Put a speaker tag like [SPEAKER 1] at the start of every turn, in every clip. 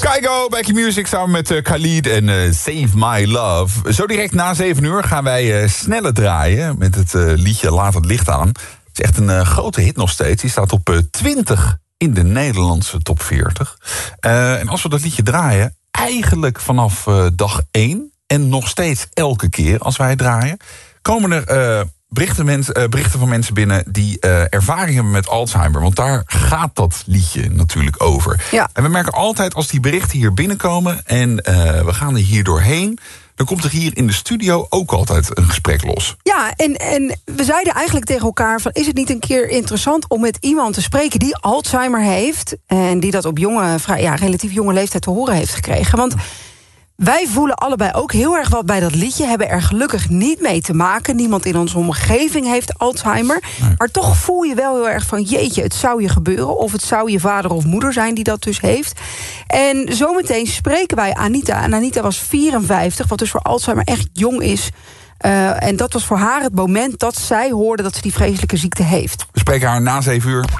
[SPEAKER 1] Kygo, Back in Music samen met Khalid en Save My Love. Zo direct na 7 uur gaan wij sneller draaien met het liedje Laat het licht aan. Het is echt een grote hit nog steeds. Die staat op 20 in de Nederlandse top 40. En als we dat liedje draaien, eigenlijk vanaf dag 1... en nog steeds elke keer als wij draaien, komen er berichten van mensen binnen die ervaring hebben met Alzheimer. Want daar gaat dat liedje natuurlijk over.
[SPEAKER 2] Ja.
[SPEAKER 1] En we merken altijd als die berichten hier binnenkomen en we gaan er hier doorheen, dan komt er hier in de studio ook altijd een gesprek los.
[SPEAKER 2] Ja, en we zeiden eigenlijk tegen elkaar van, is het niet een keer interessant om met iemand te spreken die Alzheimer heeft en die dat op relatief jonge leeftijd te horen heeft gekregen. Want wij voelen allebei ook heel erg wat bij dat liedje, hebben er gelukkig niet mee te maken. Niemand in onze omgeving heeft Alzheimer. Nee. Maar toch voel je wel heel erg van, jeetje, het zou je gebeuren. Of het zou je vader of moeder zijn die dat dus heeft. En zometeen spreken wij Anita. En Anita was 54, wat dus voor Alzheimer echt jong is. En dat was voor haar het moment dat zij hoorde dat ze die vreselijke ziekte heeft.
[SPEAKER 1] We spreken haar na 7 uur.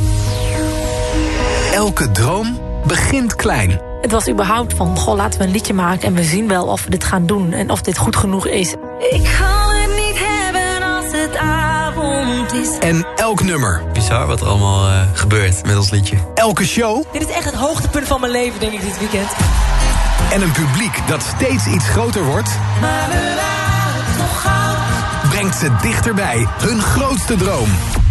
[SPEAKER 3] Elke droom begint klein.
[SPEAKER 4] Het was überhaupt van, laten we een liedje maken en we zien wel of we dit gaan doen en of dit goed genoeg is.
[SPEAKER 5] Ik kan het niet hebben als het avond is.
[SPEAKER 3] En elk nummer.
[SPEAKER 6] Bizar wat er allemaal gebeurt met ons liedje.
[SPEAKER 3] Elke show.
[SPEAKER 7] Dit is echt het hoogtepunt van mijn leven, denk ik, dit weekend.
[SPEAKER 3] En een publiek dat steeds iets groter wordt.
[SPEAKER 5] Maar we waren toch gauw.
[SPEAKER 3] Brengt ze dichterbij hun grootste droom.